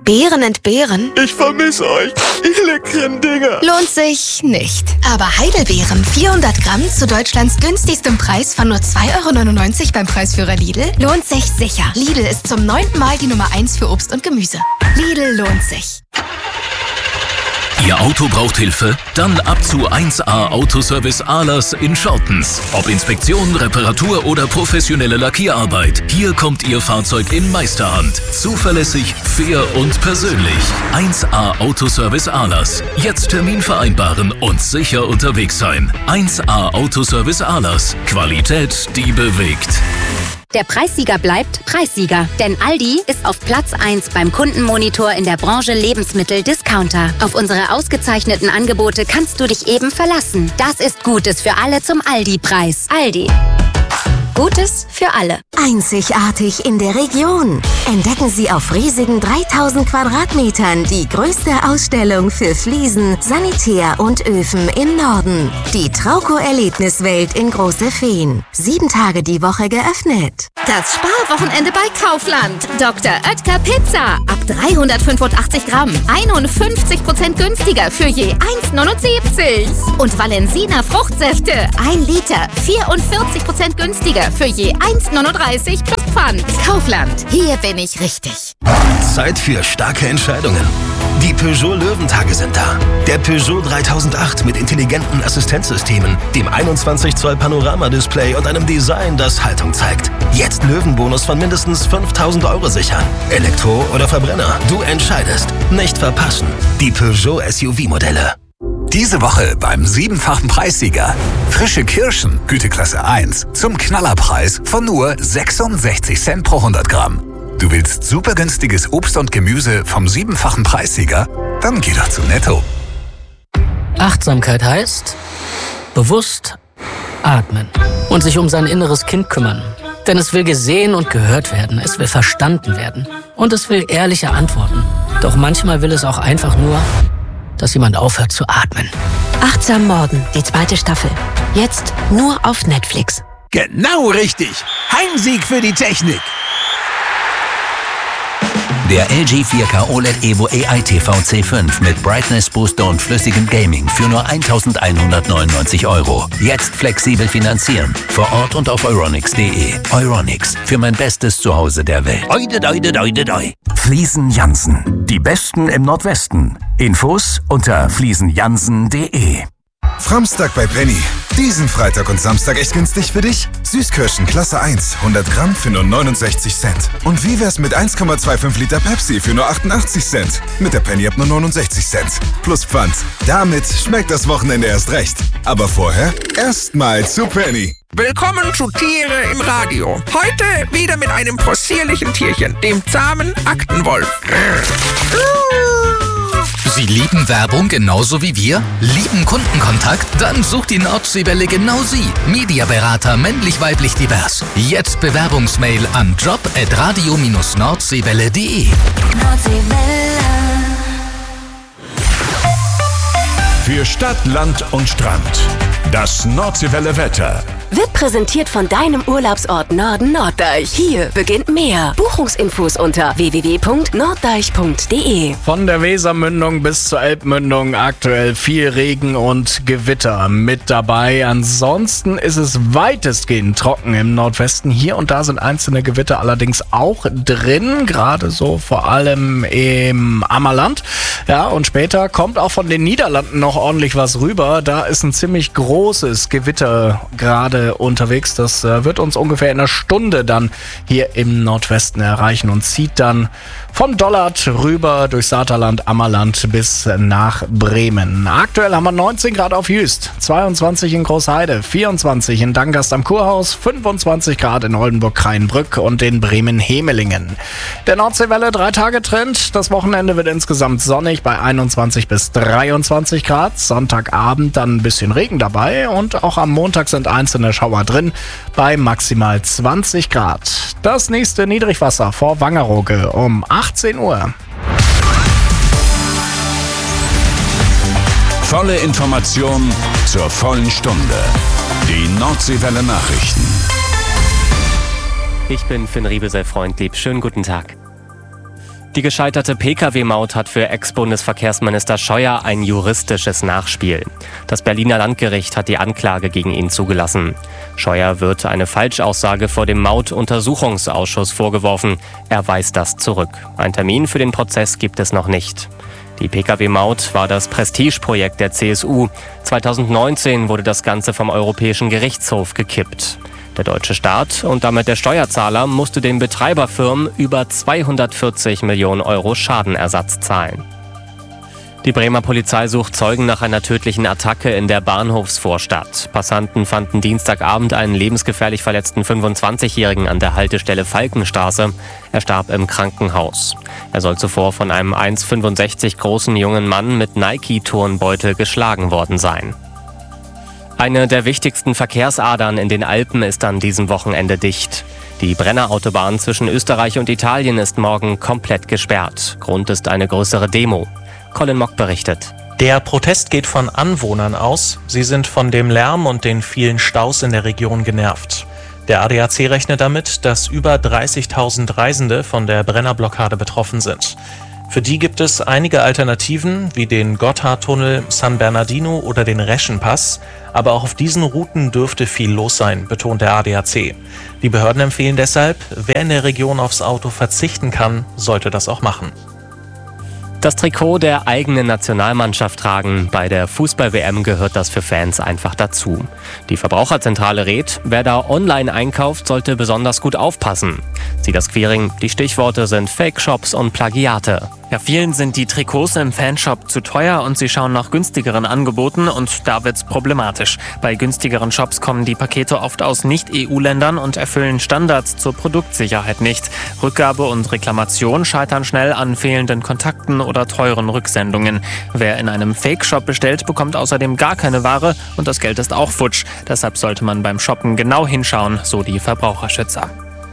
Beeren entbehren? Ich vermisse euch, ihr leckeren Dinger. Lohnt sich nicht. Aber Heidelbeeren, 400 Gramm zu Deutschlands günstigstem Preis von nur 2,99 € beim Preisführer Lidl, lohnt sich sicher. Lidl ist zum 9. Mal die Nummer 1 für Obst und Gemüse. Lidl lohnt sich. Ihr Auto braucht Hilfe? Dann ab zu 1A Autoservice Ahlers in Schortens. Ob Inspektion, Reparatur oder professionelle Lackierarbeit. Hier kommt Ihr Fahrzeug in Meisterhand. Zuverlässig, fair und persönlich. 1A Autoservice Ahlers. Jetzt Termin vereinbaren und sicher unterwegs sein. 1A Autoservice Ahlers. Qualität, die bewegt. Der Preissieger bleibt Preissieger, denn Aldi ist auf Platz 1 beim Kundenmonitor in der Branche Lebensmittel-Discounter. Auf unsere ausgezeichneten Angebote kannst du dich eben verlassen. Das ist Gutes für alle zum Aldi-Preis. Aldi. Gutes für alle. Einzigartig in der Region. Entdecken Sie auf riesigen 3000 Quadratmetern die größte Ausstellung für Fliesen, Sanitär und Öfen im Norden. Die Trauco-Erlebniswelt in Große Feen. 7 Tage die Woche geöffnet. Das Sparwochenende bei Kaufland. Dr. Oetker Pizza. Ab 385 Gramm. 51% günstiger für je 1,79. Und Valensina Fruchtsäfte. 1 Liter. 44% günstiger für je 1,39 plus Pfand. Kaufland. Hier bin ich richtig. Zeit für starke Entscheidungen. Die Peugeot Löwentage sind da. Der Peugeot 3008 mit intelligenten Assistenzsystemen, dem 21 Zoll Panoramadisplay und einem Design, das Haltung zeigt. Jetzt Löwenbonus von mindestens 5.000 € sichern. Elektro oder Verbrenner, du entscheidest. Nicht verpassen. Die Peugeot SUV-Modelle. Diese Woche beim 7-fachen Preissieger. Frische Kirschen, Güteklasse 1, zum Knallerpreis von nur 66 Cent pro 100 Gramm. Du willst super günstiges Obst und Gemüse vom 7-fachen Preissieger? Dann geh doch zu Netto. Achtsamkeit heißt bewusst atmen und sich um sein inneres Kind kümmern. Denn es will gesehen und gehört werden, es will verstanden werden und es will ehrliche Antworten. Doch manchmal will es auch einfach nur, dass jemand aufhört zu atmen. Achtsam Morden, die 2. Staffel. Jetzt nur auf Netflix. Genau richtig. Heimsieg für die Technik. Der LG 4K OLED Evo AI TV C5 mit Brightness Booster und flüssigem Gaming für nur 1.199 €. Jetzt flexibel finanzieren. Vor Ort und auf euronics.de. Euronics, für mein bestes Zuhause der Welt. Fliesen Jansen, die Besten im Nordwesten. Infos unter fliesenjansen.de. Framstag bei Penny. Diesen Freitag und Samstag echt günstig für dich? Süßkirschen Klasse 1, 100 Gramm für nur 69 Cent. Und wie wär's mit 1,25 Liter Pepsi für nur 88 Cent? Mit der Penny ab nur 69 Cent. Plus Pfand. Damit schmeckt das Wochenende erst recht. Aber vorher erstmal zu Penny. Willkommen zu Tiere im Radio. Heute wieder mit einem possierlichen Tierchen, dem zahmen Aktenwolf. Sie lieben Werbung genauso wie wir? Lieben Kundenkontakt? Dann sucht die Nordseewelle genau Sie. Mediaberater männlich-weiblich divers. Jetzt Bewerbungsmail an job@radio-nordseewelle.de. Für Stadt, Land und Strand. Das Nordseewelle Wetter. Wird präsentiert von deinem Urlaubsort Norden Norddeich. Hier beginnt mehr. Buchungsinfos unter www.norddeich.de. Von der Wesermündung bis zur Elbmündung aktuell viel Regen und Gewitter mit dabei. Ansonsten ist es weitestgehend trocken im Nordwesten. Hier und da sind einzelne Gewitter allerdings auch drin, gerade so vor allem im Ammerland. Ja, und später kommt auch von den Niederlanden noch ordentlich was rüber. Da ist ein ziemlich großes Gewitter gerade unterwegs. Das wird uns ungefähr in einer Stunde dann hier im Nordwesten erreichen und zieht dann vom Dollard rüber durch Saterland, Ammerland bis nach Bremen. Aktuell haben wir 19 Grad auf Jüst, 22 in Großheide, 24 in Dangast am Kurhaus, 25 Grad in Oldenburg-Kreinbrück und in Bremen-Hemelingen. Der Nordseewelle 3-Tage-Trend. Das Wochenende wird insgesamt sonnig bei 21 bis 23 Grad. Sonntagabend dann ein bisschen Regen dabei und auch am Montag sind einzelne Schauer drin bei maximal 20 Grad. Das nächste Niedrigwasser vor Wangerooge um 18 Uhr. Volle Information zur vollen Stunde. Die Nordseewelle Nachrichten. Ich bin Finn Riebe, sei freundlich. Schönen guten Tag. Die gescheiterte Pkw-Maut hat für Ex-Bundesverkehrsminister Scheuer ein juristisches Nachspiel. Das Berliner Landgericht hat die Anklage gegen ihn zugelassen. Scheuer wird eine Falschaussage vor dem Mautuntersuchungsausschuss vorgeworfen. Er weist das zurück. Ein Termin für den Prozess gibt es noch nicht. Die Pkw-Maut war das Prestigeprojekt der CSU. 2019 wurde das Ganze vom Europäischen Gerichtshof gekippt. Der deutsche Staat und damit der Steuerzahler musste den Betreiberfirmen über 240 Millionen Euro Schadenersatz zahlen. Die Bremer Polizei sucht Zeugen nach einer tödlichen Attacke in der Bahnhofsvorstadt. Passanten fanden Dienstagabend einen lebensgefährlich verletzten 25-Jährigen an der Haltestelle Falkenstraße. Er starb im Krankenhaus. Er soll zuvor von einem 1,65 großen jungen Mann mit Nike-Turnbeutel geschlagen worden sein. Eine der wichtigsten Verkehrsadern in den Alpen ist an diesem Wochenende dicht. Die Brennerautobahn zwischen Österreich und Italien ist morgen komplett gesperrt. Grund ist eine größere Demo. Colin Mock berichtet. Der Protest geht von Anwohnern aus. Sie sind von dem Lärm und den vielen Staus in der Region genervt. Der ADAC rechnet damit, dass über 30.000 Reisende von der Brennerblockade betroffen sind. Für die gibt es einige Alternativen, wie den Gotthardtunnel, San Bernardino oder den Reschenpass. Aber auch auf diesen Routen dürfte viel los sein, betont der ADAC. Die Behörden empfehlen deshalb, wer in der Region aufs Auto verzichten kann, sollte das auch machen. Das Trikot der eigenen Nationalmannschaft tragen. Bei der Fußball-WM gehört das für Fans einfach dazu. Die Verbraucherzentrale rät, wer da online einkauft, sollte besonders gut aufpassen. Sieht das Queering, die Stichworte sind Fake-Shops und Plagiate. Ja, vielen sind die Trikots im Fanshop zu teuer und sie schauen nach günstigeren Angeboten und da wird's problematisch. Bei günstigeren Shops kommen die Pakete oft aus Nicht-EU-Ländern und erfüllen Standards zur Produktsicherheit nicht. Rückgabe und Reklamation scheitern schnell an fehlenden Kontakten oder teuren Rücksendungen. Wer in einem Fake-Shop bestellt, bekommt außerdem gar keine Ware und das Geld ist auch futsch. Deshalb sollte man beim Shoppen genau hinschauen, so die Verbraucherschützer.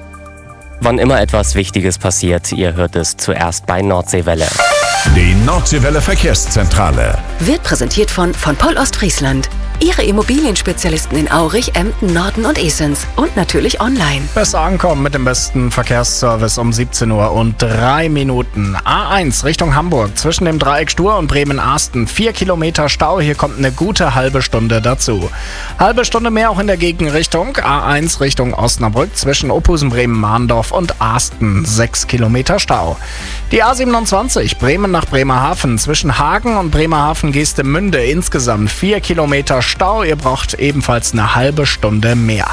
Wann immer etwas Wichtiges passiert, ihr hört es zuerst bei Nordseewelle. Die Nordseewelle Verkehrszentrale wird präsentiert von Poll Ostfriesland. Ihre Immobilienspezialisten in Aurich, Emden, Norden und Esens. Und natürlich online. Besser ankommen mit dem besten Verkehrsservice um 17 Uhr und 3 Minuten. A1 Richtung Hamburg zwischen dem Dreieck Stur und Bremen-Arsten. 4 Kilometer Stau, hier kommt eine gute halbe Stunde dazu. Halbe Stunde mehr auch in der Gegenrichtung. A1 Richtung Osnabrück zwischen Ophusen, Bremen-Mahndorf und Arsten. 6 Kilometer Stau. Die A27 Bremen nach Bremerhaven zwischen Hagen und Bremerhaven-Geestemünde. Insgesamt 4 Kilometer Stau, ihr braucht ebenfalls eine halbe Stunde mehr.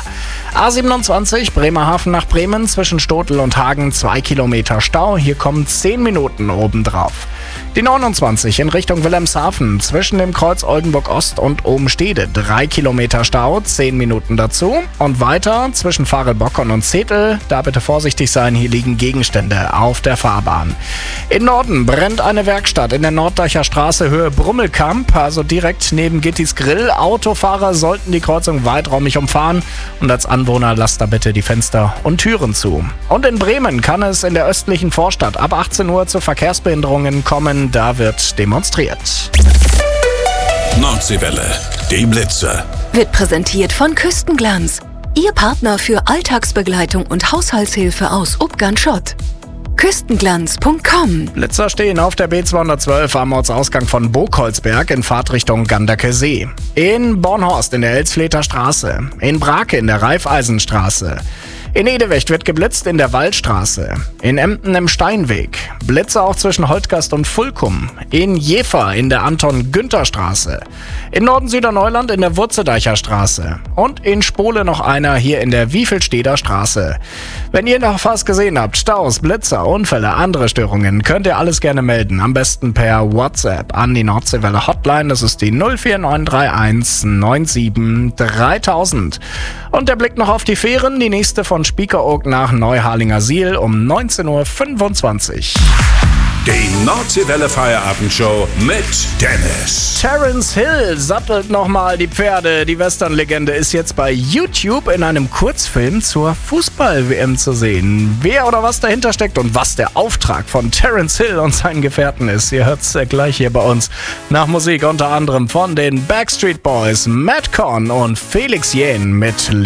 A27 Bremerhaven nach Bremen zwischen Stotel und Hagen 2 Kilometer Stau, hier kommen 10 Minuten obendrauf. Die 29 in Richtung Wilhelmshaven zwischen dem Kreuz Oldenburg Ost und Obenstede 3 Kilometer Stau, 10 Minuten dazu. Und weiter zwischen Farelbockern und Zetel, da bitte vorsichtig sein, hier liegen Gegenstände auf der Fahrbahn. Im Norden brennt eine Werkstatt in der Norddeicher Straße Höhe Brummelkamp, also direkt neben Gittis Grill. Autofahrer sollten die Kreuzung weiträumig umfahren und als Anwohner lasst da bitte die Fenster und Türen zu. Und in Bremen kann es in der östlichen Vorstadt ab 18 Uhr zu Verkehrsbehinderungen kommen, da wird demonstriert. Nordseewelle, die Blitze. Wird präsentiert von Küstenglanz. Ihr Partner für Alltagsbegleitung und Haushaltshilfe aus Ubgern-Schott. Küstenglanz.com. Blitzer stehen auf der B212 am Ortsausgang von Burgholzberg in Fahrtrichtung Ganderke See. In Bornhorst in der Elsfleter Straße. In Brake in der Raiffeisenstraße. In Edewecht wird geblitzt in der Waldstraße. In Emden im Steinweg. Blitze auch zwischen Holtgast und Fulkum. In Jever in der Anton-Günther-Straße. In Norden-Süderneuland in der Wurzedeicher Straße. Und in Spole noch einer hier in der Wiefelsteder Straße. Wenn ihr noch was gesehen habt, Staus, Blitzer, Unfälle, andere Störungen, könnt ihr alles gerne melden. Am besten per WhatsApp an die Nordseewelle Hotline. Das ist die 04931 97 3000. Und der Blick noch auf die Fähren. Die nächste von Spiekeroog nach Neuharlinger Siel um 19.25 Uhr. Die Nordseewelle Feierabendshow mit Dennis. Terence Hill sattelt nochmal die Pferde. Die Western-Legende ist jetzt bei YouTube in einem Kurzfilm zur Fußball-WM zu sehen. Wer oder was dahinter steckt und was der Auftrag von Terence Hill und seinen Gefährten ist, ihr hört es gleich hier bei uns. Nach Musik unter anderem von den Backstreet Boys, Matt Corn und Felix Jähn mit